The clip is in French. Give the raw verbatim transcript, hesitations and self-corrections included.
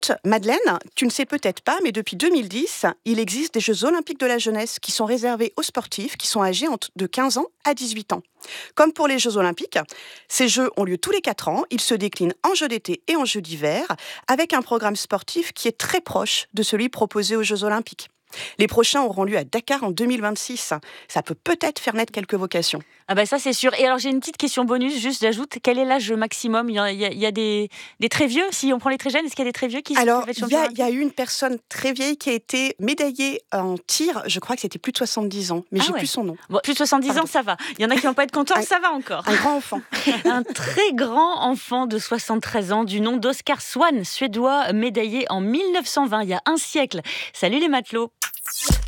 écoute, Madeleine, tu ne sais peut-être pas, mais depuis deux mille dix, il existe des Jeux Olympiques de la jeunesse qui sont réservés aux sportifs qui sont âgés de quinze ans à dix-huit ans. Comme pour les Jeux Olympiques, ces Jeux ont lieu tous les quatre ans. Ils se déclinent en Jeux d'été et en Jeux d'hiver, avec un programme sportif qui est très proche de celui proposé aux Jeux Olympiques. Les prochains auront lieu à Dakar en deux mille vingt-six. Ça peut peut-être faire naître quelques vocations. Ah bah ça c'est sûr. Et alors j'ai une petite question bonus, juste j'ajoute, quel est l'âge maximum ? Il y a, il y a, il y a des, des très vieux, si on prend les très jeunes, est-ce qu'il y a des très vieux qui Alors, peuvent être il champions y, a, il y a eu une personne très vieille qui a été médaillée en tir, je crois que c'était plus de soixante-dix ans, mais ah j'ai ouais. plus son nom. Bon, plus de soixante-dix Pardon. ans, ça va. Il y en a qui vont pas être contents, un, ça va encore. Un grand enfant. Un très grand enfant de soixante-treize ans, du nom d'Oscar Swan, suédois, médaillé en mille neuf cent vingt, il y a un siècle. Salut les matelots.